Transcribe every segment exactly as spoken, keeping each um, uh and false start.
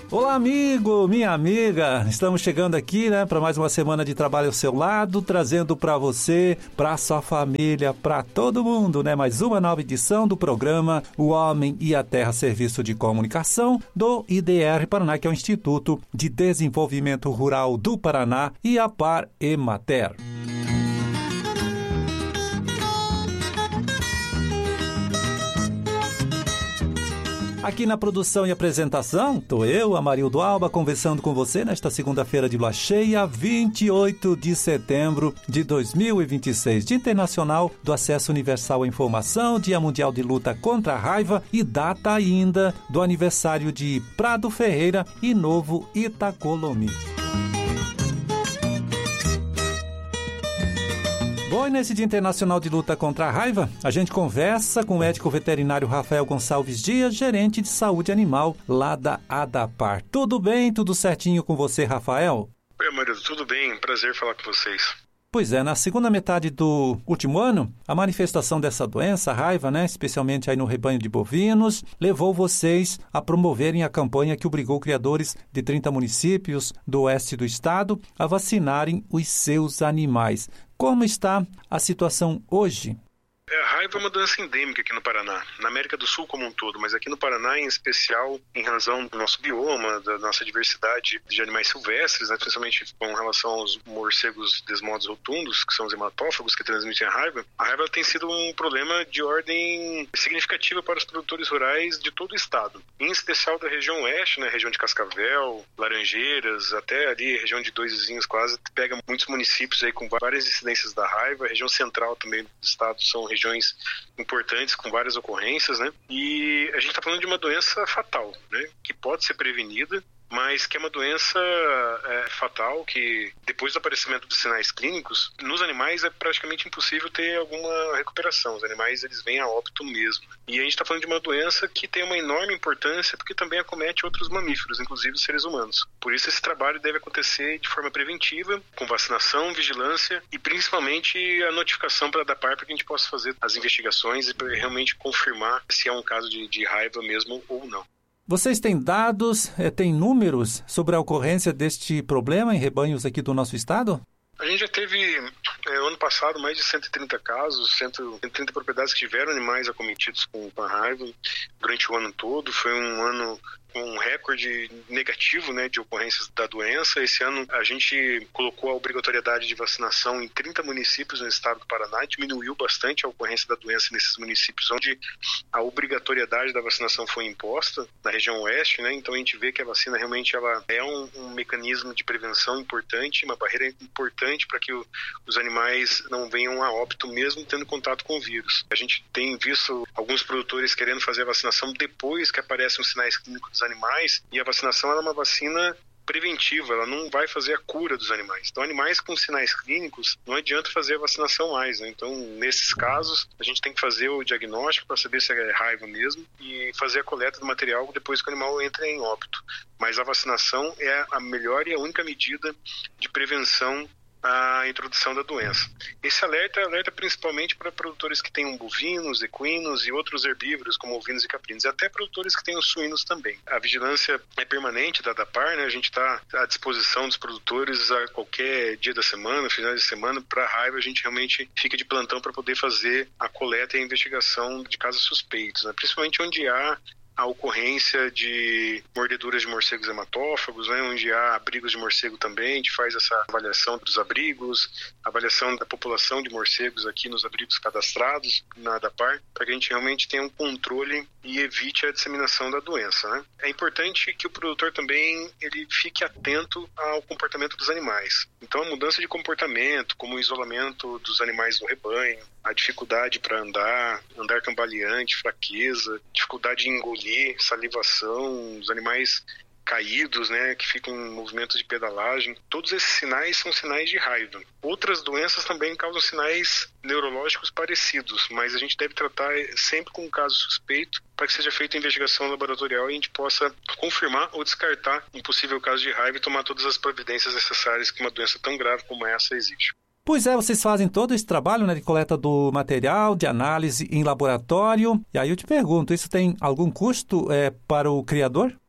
Olá, amigo, minha amiga, estamos chegando aqui, né, para mais uma semana de trabalho ao seu lado, trazendo para você, para sua família, para todo mundo, né, mais uma nova edição do programa O Homem e a Terra, Serviço de Comunicação do I D R Paraná, que é o Instituto de Desenvolvimento Rural do Paraná, e a Par Emater. Aqui na produção e apresentação, estou eu, Amarildo Alba, conversando com você nesta segunda-feira de lua cheia, vinte e oito de setembro de dois mil e vinte e seis, Dia Internacional do Acesso Universal à Informação, Dia Mundial de Luta contra a Raiva e data ainda do aniversário de Prado Ferreira e Novo Itacolomi. Bom, e nesse Dia Internacional de Luta contra a Raiva, a gente conversa com o médico veterinário Rafael Gonçalves Dias, gerente de saúde animal lá da ADAPAR. Tudo bem? Tudo certinho com você, Rafael? Oi, marido, tudo bem? Prazer falar com vocês. Pois é, na segunda metade do último ano, a manifestação dessa doença, a raiva, né, especialmente aí no rebanho de bovinos, levou vocês a promoverem a campanha que obrigou criadores de trinta municípios do oeste do estado a vacinarem os seus animais. Como está a situação hoje? A raiva é uma doença endêmica aqui no Paraná, na América do Sul como um todo, mas aqui no Paraná em especial em razão do nosso bioma, da nossa diversidade de animais silvestres, né, especialmente com relação aos morcegos desmodos rotundos, que são os hematófagos que transmitem a raiva. A raiva tem sido um problema de ordem significativa para os produtores rurais de todo o estado, em especial da região oeste, né, região de Cascavel, Laranjeiras, até ali a região de Dois Vizinhos quase, pega muitos municípios aí com várias incidências da raiva. A região central também do estado são regiões regiões importantes com várias ocorrências, né? E a gente está falando de uma doença fatal, né? Que pode ser prevenida, mas que é uma doença é, fatal, que depois do aparecimento dos sinais clínicos, nos animais é praticamente impossível ter alguma recuperação. Os animais, eles vêm a óbito mesmo. E a gente está falando de uma doença que tem uma enorme importância, porque também acomete outros mamíferos, inclusive os seres humanos. Por isso esse trabalho deve acontecer de forma preventiva, com vacinação, vigilância e principalmente a notificação para a ADAPAR, para que a gente possa fazer as investigações e realmente confirmar se é um caso de, de raiva mesmo ou não. Vocês têm dados, têm números sobre a ocorrência deste problema em rebanhos aqui do nosso estado? A gente já teve, é, ano passado, mais de cento e trinta casos, cento e trinta propriedades que tiveram animais acometidos com, com a raiva durante o ano todo. Foi um ano com um recorde negativo, né, de ocorrências da doença. Esse ano a gente colocou a obrigatoriedade de vacinação em trinta municípios no estado do Paraná, diminuiu bastante a ocorrência da doença nesses municípios onde a obrigatoriedade da vacinação foi imposta, na região oeste, né, então a gente vê que a vacina realmente ela é um, um mecanismo de prevenção importante, uma barreira importante para que o, os animais não venham a óbito mesmo tendo contato com o vírus. A gente tem visto alguns produtores querendo fazer a vacinação depois que aparecem os sinais clínicos dos animais, e a vacinação ela é uma vacina preventiva, ela não vai fazer a cura dos animais. Então, animais com sinais clínicos, não adianta fazer a vacinação mais, né? Então, nesses casos, a gente tem que fazer o diagnóstico para saber se é raiva mesmo e fazer a coleta do material depois que o animal entra em óbito. Mas a vacinação é a melhor e a única medida de prevenção a introdução da doença. Esse alerta é alerta principalmente para produtores que tenham bovinos, equinos e outros herbívoros como ovinos e caprinos, e até produtores que tenham suínos também. A vigilância é permanente da ADAPAR, né? A gente está à disposição dos produtores a qualquer dia da semana, final de semana, para raiva a gente realmente fica de plantão para poder fazer a coleta e a investigação de casos suspeitos, né? Principalmente onde há a ocorrência de mordeduras de morcegos hematófagos, né, onde há abrigos de morcego também. A gente faz essa avaliação dos abrigos, avaliação da população de morcegos aqui nos abrigos cadastrados na ADAPAR, para que a gente realmente tenha um controle e evite a disseminação da doença, né? É importante que o produtor também ele fique atento ao comportamento dos animais. Então, a mudança de comportamento, como o isolamento dos animais no rebanho, a dificuldade para andar, andar cambaleante, fraqueza, dificuldade de engolir, salivação, os animais caídos, né, que ficam em movimentos de pedalagem. Todos esses sinais são sinais de raiva. Outras doenças também causam sinais neurológicos parecidos, mas a gente deve tratar sempre com um caso suspeito para que seja feita a investigação laboratorial e a gente possa confirmar ou descartar um possível caso de raiva e tomar todas as providências necessárias que uma doença tão grave como essa exige. Pois é, vocês fazem todo esse trabalho, né, de coleta do material, de análise em laboratório. E aí eu te pergunto, isso tem algum custo é, para o criador?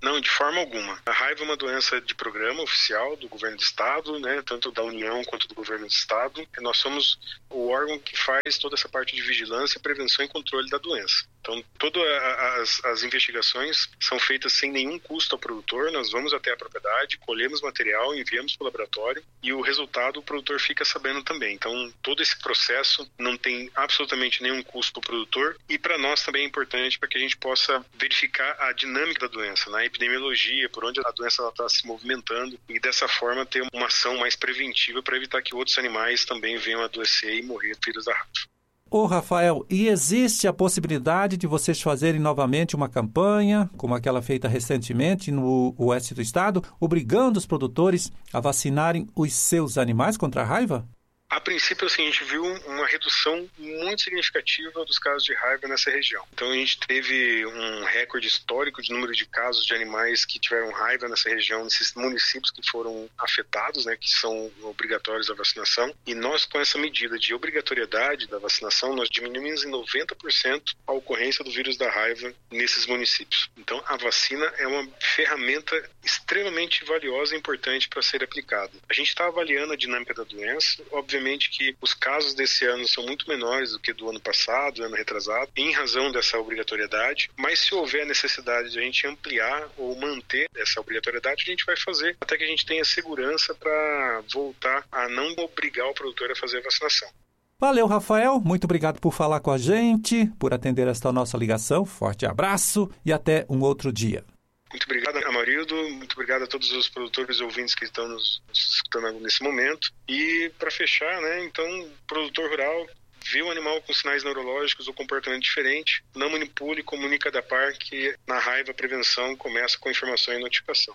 Não, de forma alguma. A raiva é uma doença de programa oficial do governo do estado, né, tanto da União quanto do governo do estado. E nós somos o órgão que faz toda essa parte de vigilância, prevenção e controle da doença. Então, todas as, as investigações são feitas sem nenhum custo ao produtor. Nós vamos até a propriedade, colhemos material, enviamos para o laboratório e o resultado o produtor fica sabendo também. Então, todo esse processo não tem absolutamente nenhum custo para o produtor e para nós também é importante para que a gente possa verificar a dinâmica da doença, na epidemiologia, por onde a doença está se movimentando e dessa forma ter uma ação mais preventiva para evitar que outros animais também venham a adoecer e morrer do vírus da raiva. Ô Rafael, e existe a possibilidade de vocês fazerem novamente uma campanha, como aquela feita recentemente no oeste do estado, obrigando os produtores a vacinarem os seus animais contra a raiva? A princípio, assim, a gente viu uma redução muito significativa dos casos de raiva nessa região. Então, a gente teve um recorde histórico de número de casos de animais que tiveram raiva nessa região, nesses municípios que foram afetados, né, que são obrigatórios a vacinação. E nós, com essa medida de obrigatoriedade da vacinação, nós diminuímos em noventa por cento a ocorrência do vírus da raiva nesses municípios. Então, a vacina é uma ferramenta extremamente valiosa e importante para ser aplicada. A gente está avaliando a dinâmica da doença, obviamente, que os casos desse ano são muito menores do que do ano passado, do ano retrasado, em razão dessa obrigatoriedade, mas se houver necessidade de a gente ampliar ou manter essa obrigatoriedade, a gente vai fazer até que a gente tenha segurança para voltar a não obrigar o produtor a fazer a vacinação. Valeu, Rafael. Muito obrigado por falar com a gente, por atender esta nossa ligação. Forte abraço e até um outro dia. Muito obrigado, Amarildo. Muito obrigado a todos os produtores e ouvintes que estão nos escutando nesse momento. E, para fechar, né, então, produtor rural, vê um animal com sinais neurológicos ou comportamento diferente, não manipule, comunica da par que na raiva a prevenção começa com informação e notificação.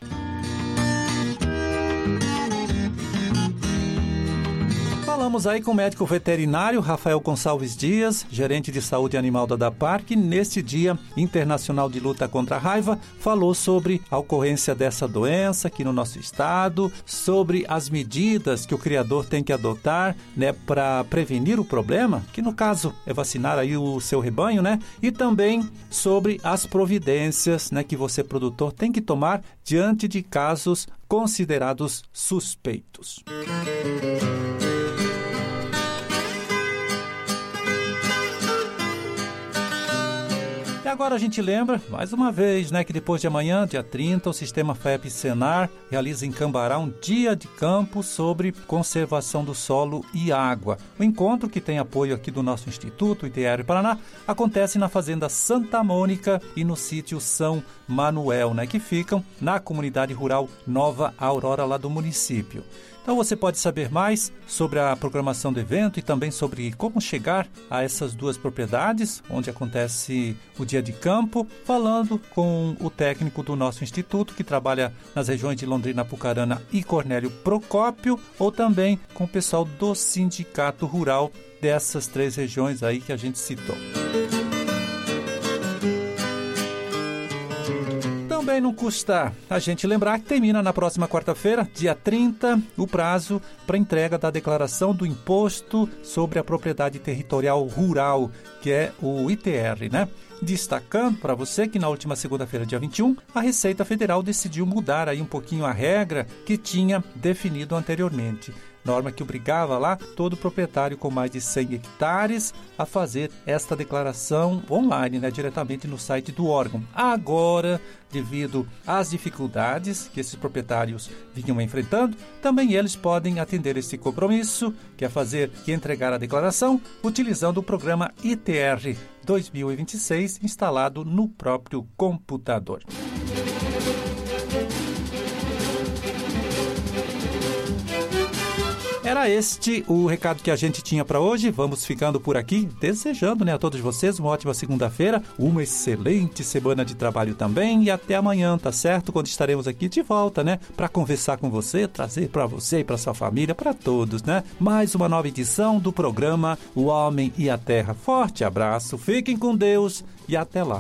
Falamos aí com o médico veterinário Rafael Gonçalves Dias, gerente de saúde animal da DAPAR, que neste Dia Internacional de Luta contra a Raiva falou sobre a ocorrência dessa doença aqui no nosso estado, sobre as medidas que o criador tem que adotar, né, para prevenir o problema, que no caso é vacinar aí o seu rebanho, né, e também sobre as providências, né, que você, produtor, tem que tomar diante de casos considerados suspeitos. E agora a gente lembra, mais uma vez, né, que depois de amanhã, dia trinta, o Sistema FAEP-Senar realiza em Cambará um dia de campo sobre conservação do solo e água. O encontro, que tem apoio aqui do nosso Instituto, I T R Paraná, acontece na Fazenda Santa Mônica e no sítio São Manuel, né, que ficam na comunidade rural Nova Aurora, lá do município. Então você pode saber mais sobre a programação do evento e também sobre como chegar a essas duas propriedades, onde acontece o dia de campo, falando com o técnico do nosso instituto, que trabalha nas regiões de Londrina, Apucarana e Cornélio Procópio, ou também com o pessoal do Sindicato Rural dessas três regiões aí que a gente citou. Também não custa a gente lembrar que termina na próxima quarta-feira, dia trinta, o prazo para entrega da declaração do Imposto sobre a Propriedade Territorial Rural, que é o I T R, né? Destacando para você que na última segunda-feira, dia vinte e um, a Receita Federal decidiu mudar aí um pouquinho a regra que tinha definido anteriormente. Norma que obrigava lá todo proprietário com mais de cem hectares a fazer esta declaração online, né, diretamente no site do órgão. Agora, devido às dificuldades que esses proprietários vinham enfrentando, também eles podem atender esse compromisso, que é fazer e entregar a declaração, utilizando o programa I T R dois mil e vinte e seis instalado no próprio computador. Era este o recado que a gente tinha para hoje. Vamos ficando por aqui, desejando, né, a todos vocês uma ótima segunda-feira, uma excelente semana de trabalho também e até amanhã, tá certo? Quando estaremos aqui de volta, né, para conversar com você, trazer para você e para sua família, para todos, né, mais uma nova edição do programa O Homem e a Terra. Forte abraço, fiquem com Deus e até lá.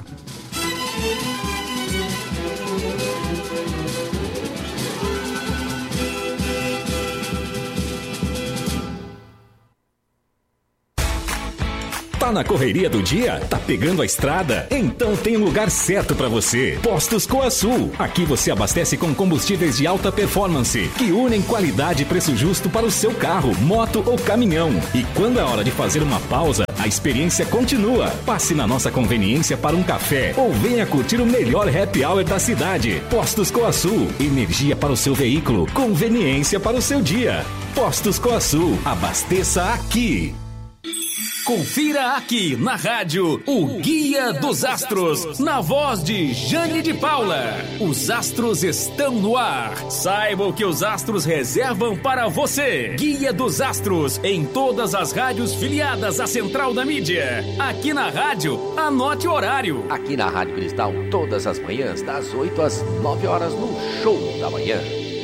Tá na correria do dia? Tá pegando a estrada? Então tem um lugar certo para você. Postos Coasul. Aqui você abastece com combustíveis de alta performance, que unem qualidade e preço justo para o seu carro, moto ou caminhão. E quando é hora de fazer uma pausa, a experiência continua. Passe na nossa conveniência para um café ou venha curtir o melhor happy hour da cidade. Postos Coasul. Energia para o seu veículo. Conveniência para o seu dia. Postos Coasul. Abasteça aqui. Confira aqui na rádio o Guia dos Astros, na voz de Jane de Paula. Os astros estão no ar. Saiba o que os astros reservam para você. Guia dos Astros, em todas as rádios filiadas à Central da Mídia. Aqui na rádio, anote o horário. Aqui na Rádio Cristal, todas as manhãs, das oito às nove horas, no Show da Manhã.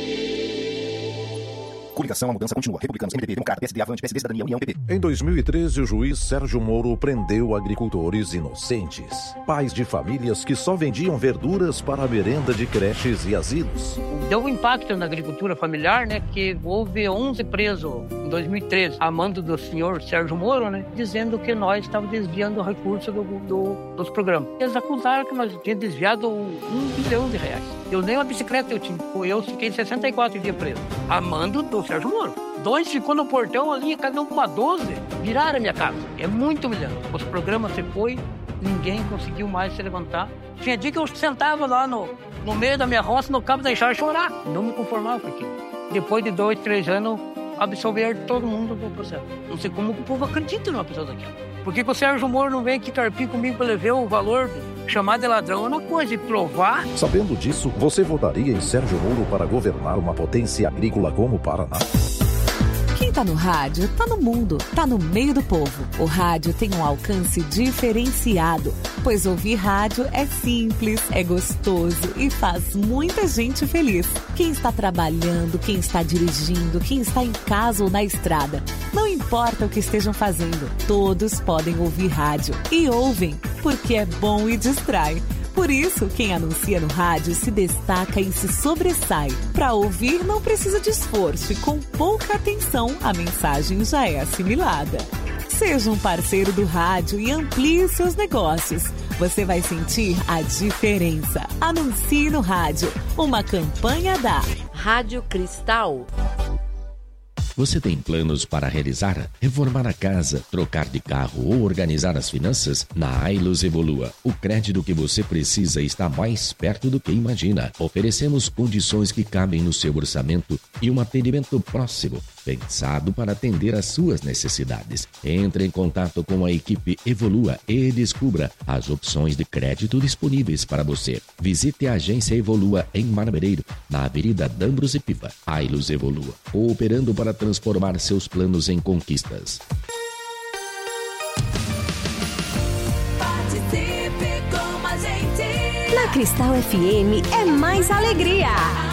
Coligação, a mudança continua. Republicanos, M D B, Democrata, P S D, Avante, P S D, Cidadania, União, P P. Em dois mil e treze, o juiz Sérgio Moro prendeu agricultores inocentes. Pais de famílias que só vendiam verduras para a merenda de creches e asilos. Deu um impacto na agricultura familiar, né? Que houve onze presos em dois mil e treze, a mando do senhor Sérgio Moro, né? Dizendo que nós estávamos desviando o recurso do, do, dos programas. Eles acusaram que nós tínhamos desviado um bilhão de reais. Eu nem uma bicicleta eu tinha. Eu fiquei sessenta e quatro dias preso. A mando do Sérgio Moro. Dois ficou no portão ali, cada um com uma doze. Viraram a minha casa. É muito humilhante. Os programas se foi, ninguém conseguiu mais se levantar. Tinha dia que eu sentava lá no, no meio da minha roça, no cabo da enxada, chorar. Não me conformava com aquilo. Depois de dois, três anos, absolveram todo mundo do processo. Não sei como o povo acredita numa pessoa daquela. Por que o Sérgio Moro não vem aqui carpir comigo para levar o valor de chamar de ladrão? É uma coisa, e provar. Sabendo disso, você votaria em Sérgio Moro para governar uma potência agrícola como o Paraná? Quem tá no rádio, tá no mundo, tá no meio do povo. O rádio tem um alcance diferenciado, pois ouvir rádio é simples, é gostoso e faz muita gente feliz. Quem está trabalhando, quem está dirigindo, quem está em casa ou na estrada, não importa o que estejam fazendo, todos podem ouvir rádio. E ouvem, porque é bom e distrai. Por isso, quem anuncia no rádio se destaca e se sobressai. Para ouvir, não precisa de esforço e com pouca atenção, a mensagem já é assimilada. Seja um parceiro do rádio e amplie seus negócios. Você vai sentir a diferença. Anuncie no rádio. Uma campanha da Rádio Cristal. Você tem planos para realizar, reformar a casa, trocar de carro ou organizar as finanças? Na Ailus Evolua, o crédito que você precisa está mais perto do que imagina. Oferecemos condições que cabem no seu orçamento e um atendimento próximo, pensado para atender às suas necessidades. Entre em contato com a equipe Evolua e descubra as opções de crédito disponíveis para você. Visite a agência Evolua em Marmereiro, na Avenida Dambros e Piva. Ailus Evolua, cooperando para transformar seus planos em conquistas. Participe com a gente. Na Cristal F M é mais alegria.